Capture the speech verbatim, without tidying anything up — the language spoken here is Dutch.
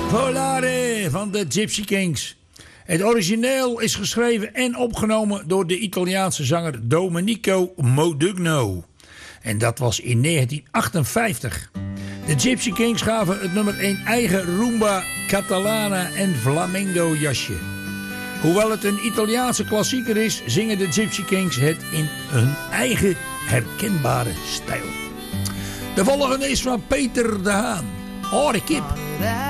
Volare van de Gypsy Kings. Het origineel is geschreven en opgenomen door de Italiaanse zanger Domenico Modugno. En dat was in negentien achtenvijftig. De Gypsy Kings gaven het nummer een eigen rumba, catalana en flamenco jasje. Hoewel het een Italiaanse klassieker is, zingen de Gypsy Kings het in hun eigen herkenbare stijl. De volgende is van Peter de Haan. Orenkip.